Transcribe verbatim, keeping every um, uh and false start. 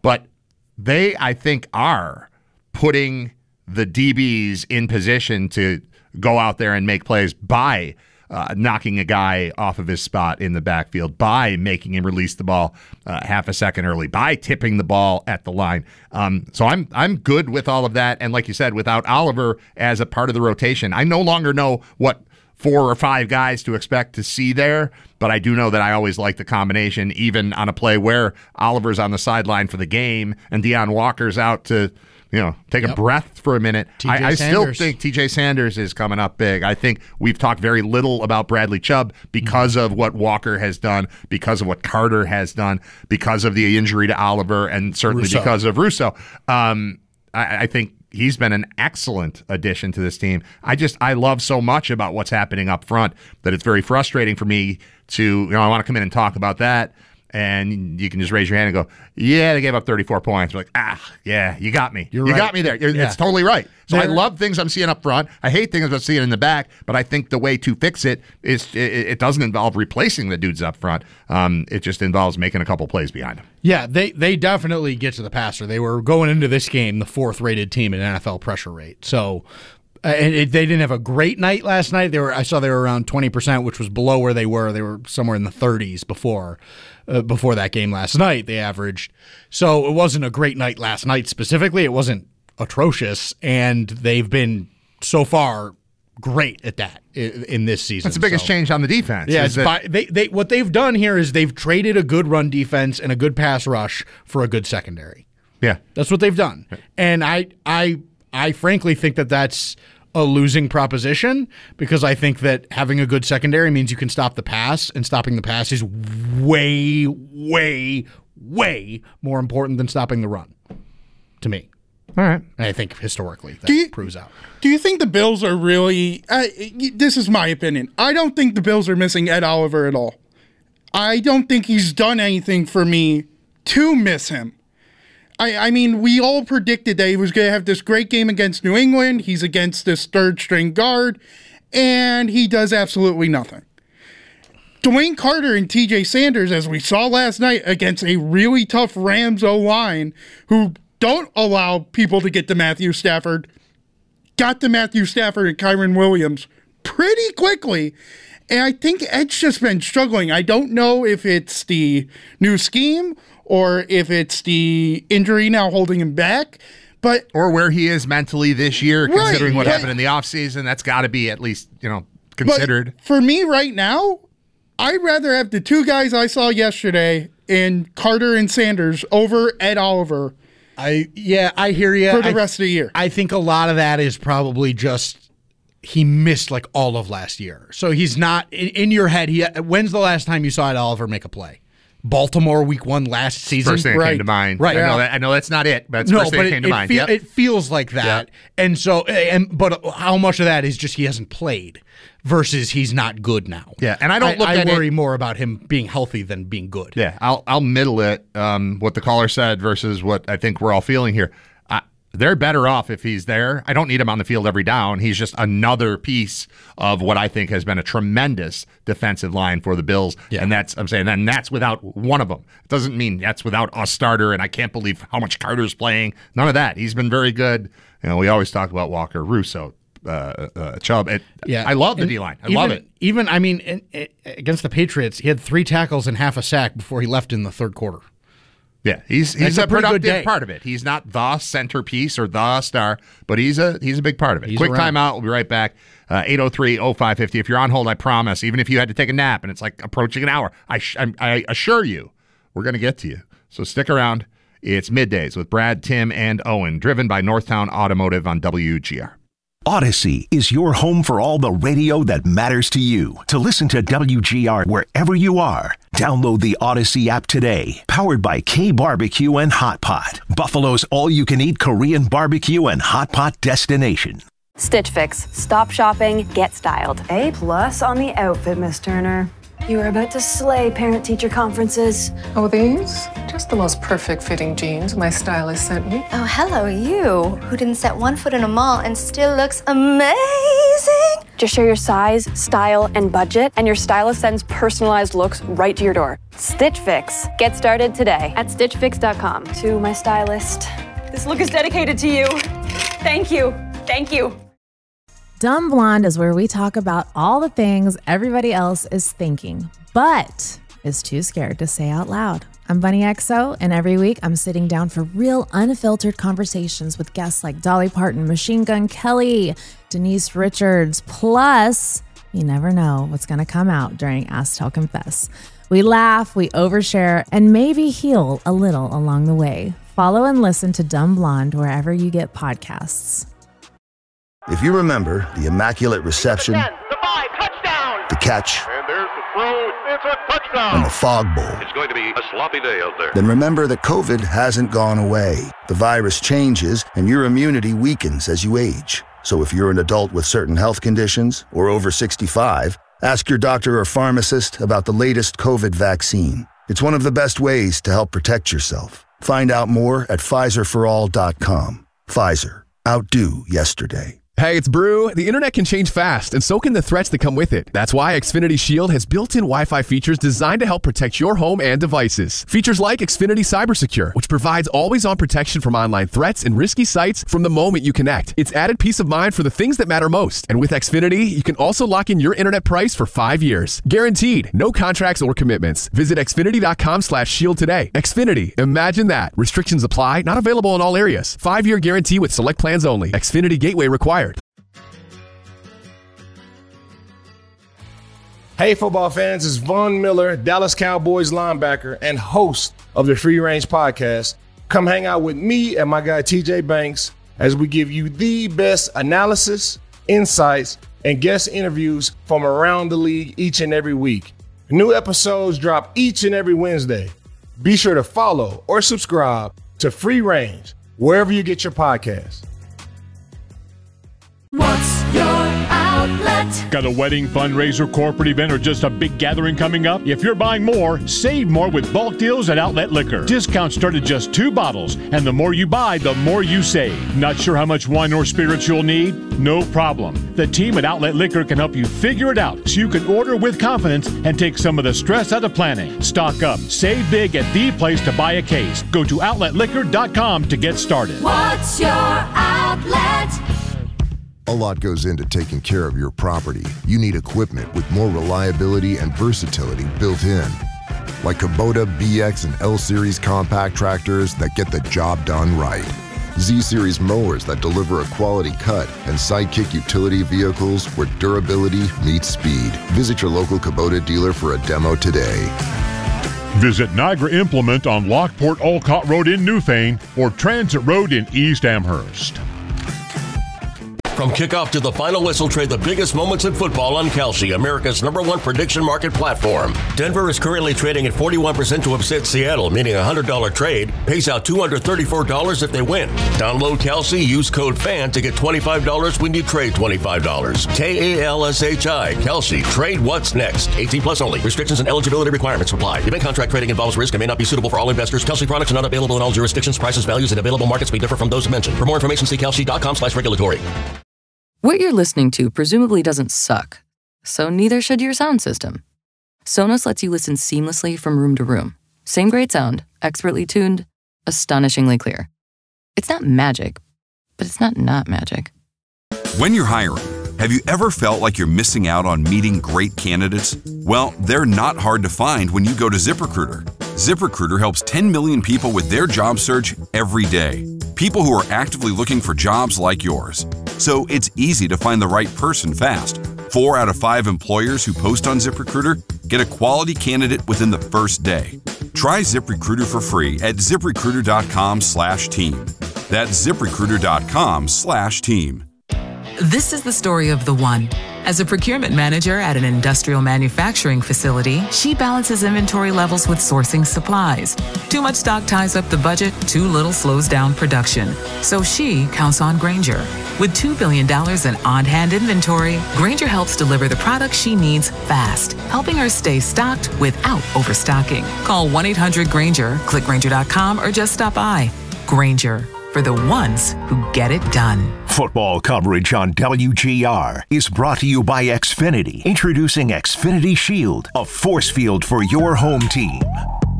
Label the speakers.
Speaker 1: But they, I think, are putting the D Bs in position to go out there and make plays by uh, knocking a guy off of his spot in the backfield, by making him release the ball uh, half a second early, by tipping the ball at the line. Um, so I'm I'm good with all of that. And like you said, without Oliver as a part of the rotation, I no longer know what four or five guys to expect to see there, but I do know that I always like the combination, even on a play where Oliver's on the sideline for the game and Deion Walker's out to, you know, take
Speaker 2: yep.
Speaker 1: a breath for a minute. I, I still
Speaker 2: Sanders.
Speaker 1: think T J Sanders is coming up big. I think we've talked very little about Bradley Chubb because mm-hmm. of what Walker has done, because of what Carter has done, because of the injury to Oliver, and certainly
Speaker 2: Russo.
Speaker 1: because of Russo. Um, I, I think he's been an excellent addition to this team. I just, I love so much about what's happening up front that it's very frustrating for me to, you know, I want to come in and talk about that. And you can just raise your hand and go, yeah, they gave up thirty-four points. We're like, ah, yeah, you got me.
Speaker 2: You're
Speaker 1: you
Speaker 2: right.
Speaker 1: got me there. You're,
Speaker 2: Yeah.
Speaker 1: It's totally right. So
Speaker 2: They're,
Speaker 1: I love things I'm seeing up front. I hate things I'm seeing in the back, but I think the way to fix it is it, it doesn't involve replacing the dudes up front. Um, it just involves making a couple plays behind them.
Speaker 2: Yeah, they, they definitely get to the passer. They were going into this game the fourth-rated team in N F L pressure rate. So uh, and it, they didn't have a great night last night. They were I saw they were around twenty percent, which was below where they were. They were somewhere in the thirties before uh, before that game last night. They averaged. So it wasn't a great night last night specifically. It wasn't atrocious, and they've been so far great at that in, in this season.
Speaker 1: That's the biggest
Speaker 2: so.
Speaker 1: change on the defense.
Speaker 2: Yeah,
Speaker 1: is
Speaker 2: it's
Speaker 1: that-
Speaker 2: by, they they what they've done here is they've traded a good run defense and a good pass rush for a good secondary.
Speaker 1: yeah.
Speaker 2: That's what they've done, and I I I frankly think that that's a losing proposition, because I think that having a good secondary means you can stop the pass, and stopping the pass is way way way more important than stopping the run, to me.
Speaker 1: All right.
Speaker 2: And I think historically that
Speaker 3: Do you-
Speaker 2: proves out.
Speaker 3: Do you think the Bills are really... Uh, this is my opinion. I don't think the Bills are missing Ed Oliver at all. I don't think he's done anything for me to miss him. I, I mean, we all predicted that he was going to have this great game against New England. He's against this third-string guard, and he does absolutely nothing. Dwayne Carter and T J Sanders, as we saw last night, against a really tough Rams O-line who don't allow people to get to Matthew Stafford, got to Matthew Stafford and Kyren Williams pretty quickly. And I think Ed's just been struggling. I don't know if it's the new scheme or if it's the injury now holding him back. But
Speaker 1: Or where he is mentally this year,
Speaker 3: Right,
Speaker 1: considering what
Speaker 3: but-
Speaker 1: happened in the offseason. That's got to be at least, you know, considered.
Speaker 3: But for me right now, I'd rather have the two guys I saw yesterday in Carter and Sanders over Ed Oliver
Speaker 2: I yeah, I hear you.
Speaker 3: for the
Speaker 2: I,
Speaker 3: rest of the year.
Speaker 2: I think a lot of that is probably just he missed like all of last year, so he's not in, in your head. He when's the last time you saw Ed Oliver make a play? Baltimore week one last season.
Speaker 1: First thing that
Speaker 3: Right.
Speaker 1: came to mind.
Speaker 2: Right.
Speaker 1: I know,
Speaker 2: Yeah.
Speaker 1: that, I know that's not it, but it's the
Speaker 2: No,
Speaker 1: first thing
Speaker 2: but
Speaker 1: that
Speaker 2: it,
Speaker 1: came to
Speaker 2: it,
Speaker 1: mind.
Speaker 2: feel,
Speaker 1: Yep.
Speaker 2: it feels like that,
Speaker 1: Yep.
Speaker 2: and so and but how much of that is just he hasn't played versus he's not good now?
Speaker 1: Yeah, and I don't look
Speaker 2: I
Speaker 1: at it-
Speaker 2: worry more about him being healthy than being good.
Speaker 1: Yeah, I'll I'll middle it. Um, what the caller said versus what I think we're all feeling here. Uh, they're better off if he's there. I don't need him on the field every down. He's just another piece of what I think has been a tremendous defensive line for the Bills.
Speaker 2: Yeah.
Speaker 1: And that's I'm saying, and that's without one of them. It doesn't mean that's without a starter. And I can't believe how much Carter's playing. None of that. He's been very good. You know, we always talk about Walker, Russo, uh, uh, Chubb. It,
Speaker 2: Yeah,
Speaker 1: I love the
Speaker 2: And
Speaker 1: D line. I
Speaker 2: even,
Speaker 1: love it.
Speaker 2: Even I mean, in, in, against the Patriots, he had three tackles and half a sack before he left in the third quarter.
Speaker 1: Yeah, he's he's
Speaker 2: That's a
Speaker 1: a
Speaker 2: pretty good
Speaker 1: productive
Speaker 2: day.
Speaker 1: part of it. He's not the centerpiece or the star, but he's a he's a big part of it.
Speaker 2: He's
Speaker 1: Quick
Speaker 2: around.
Speaker 1: timeout. We'll be right back. Uh, eight oh three oh five fifty. If you're on hold, I promise, even if you had to take a nap and it's like approaching an hour, I, sh- I, I assure you we're going to get to you. So stick around. It's Middays with Brad, Tim, and Owen, driven by Northtown Automotive on W G R.
Speaker 4: Odyssey is your home for all the radio that matters to you. To listen to W G R wherever you are, download the Odyssey app today. Powered by K Barbecue and Hot Pot, Buffalo's all-you-can-eat Korean barbecue and hot pot destination.
Speaker 5: Stitch Fix. Stop shopping, get styled.
Speaker 6: A plus on the outfit, Miss Turner. You are about to slay parent-teacher conferences.
Speaker 7: Oh, these? Just the most perfect fitting jeans my stylist sent me.
Speaker 8: Oh, hello, you, who didn't set one foot in a mall and still looks amazing.
Speaker 6: amazing!
Speaker 5: Just share your size, style, and budget, and your stylist sends personalized looks right to your door. Stitch Fix. Get started today at stitch fix dot com.
Speaker 6: To my stylist, this look is dedicated to you. Thank you. Thank you.
Speaker 8: Dumb Blonde is where we talk about all the things everybody else is thinking, but is too scared to say out loud. I'm Bunny X O, and every week I'm sitting down for real, unfiltered conversations with guests like Dolly Parton, Machine Gun Kelly, Denise Richards, plus you never know what's going to come out during Ask Tell Confess. We laugh, we overshare, and maybe heal a little along the way. Follow and listen to Dumb Blonde wherever you get podcasts.
Speaker 9: If you remember the Immaculate Reception,
Speaker 10: the five, touchdown,
Speaker 9: the catch,
Speaker 10: and there's the throw, it's a touchdown,
Speaker 9: and the Fog Bowl,
Speaker 10: it's going to be a sloppy day out there.
Speaker 9: Then remember that COVID hasn't gone away. The virus changes, and your immunity weakens as you age. So if you're an adult with certain health conditions or over sixty-five, ask your doctor or pharmacist about the latest COVID vaccine. It's one of the best ways to help protect yourself. Find out more at Pfizer for all dot com. Pfizer. Outdo yesterday.
Speaker 11: Hey, it's Brew. The internet can change fast, and so can the threats that come with it. That's why Xfinity Shield has built-in Wi-Fi features designed to help protect your home and devices. Features like Xfinity CyberSecure, which provides always-on protection from online threats and risky sites from the moment you connect. It's added peace of mind for the things that matter most. And with Xfinity, you can also lock in your internet price for five years. Guaranteed. No contracts or commitments. Visit Xfinity.com slash shield today. Xfinity. Imagine that. Restrictions apply. Not available in all areas. Five-year guarantee with select plans only. Xfinity Gateway required.
Speaker 12: Hey, football fans, it's Von Miller, Dallas Cowboys linebacker and host of the Free Range Podcast. Come hang out with me and my guy T J Banks as we give you the best analysis, insights, and guest interviews from around the league each and every week. New episodes drop each and every Wednesday. Be sure to follow or subscribe to Free Range wherever you get your podcasts.
Speaker 13: What's your outlet?
Speaker 14: Got a wedding, fundraiser, corporate event, or just a big gathering coming up? If you're buying more, save more with bulk deals at Outlet Liquor. Discounts start at just two bottles, and the more you buy, the more you save. Not sure how much wine or spirits you'll need? No problem. The team at Outlet Liquor can help you figure it out so you can order with confidence and take some of the stress out of planning. Stock up. Save big at the place to buy a case. Go to outlet liquor dot com to get started.
Speaker 13: What's your outlet?
Speaker 15: A lot goes into taking care of your property. You need equipment with more reliability and versatility built in. Like Kubota B X and L-Series compact tractors that get the job done right. Z-Series mowers that deliver a quality cut, and Sidekick utility vehicles where durability meets speed. Visit your local Kubota dealer for a demo today.
Speaker 14: Visit Niagara Implement on Lockport Olcott Road in Newfane or Transit Road in East Amherst.
Speaker 16: From kickoff to the final whistle, trade the biggest moments in football on Kalshi, America's number one prediction market platform. Denver is currently trading at forty-one percent to upset Seattle, meaning a one hundred dollars trade pays out two hundred thirty-four dollars if they win. Download Kalshi, use code FAN to get twenty-five dollars when you trade twenty-five dollars. K A L S H I, Kalshi. Trade what's next. eighteen plus only. Restrictions and eligibility requirements apply. Event contract trading involves risk and may not be suitable for all investors. Kalshi products are not available in all jurisdictions. Prices, values, and available markets may differ from those mentioned. For more information, see kalshi.com slash regulatory.
Speaker 17: What you're listening to presumably doesn't suck, so neither should your sound system. Sonos lets you listen seamlessly from room to room. Same great sound, expertly tuned, astonishingly clear. It's not magic, but it's not not magic.
Speaker 18: When you're hiring, have you ever felt like you're missing out on meeting great candidates? Well, they're not hard to find when you go to ZipRecruiter. ZipRecruiter helps ten million people with their job search every day. People who are actively looking for jobs like yours. So it's easy to find the right person fast. Four out of five employers who post on ZipRecruiter get a quality candidate within the first day. Try ZipRecruiter for free at ZipRecruiter.com slash team. That's ZipRecruiter.com slash team.
Speaker 19: This is the story of the one. As a procurement manager at an industrial manufacturing facility, she balances inventory levels with sourcing supplies. Too much stock ties up the budget, too little slows down production. So she counts on Grainger. With two billion dollars in on-hand inventory, Grainger helps deliver the products she needs fast, helping her stay stocked without overstocking. Call one eight hundred Grainger, click Grainger dot com, or just stop by. Grainger, for the ones who get it done.
Speaker 4: Football coverage on W G R is brought to you by Xfinity. Introducing Xfinity Shield, a force field for your home team.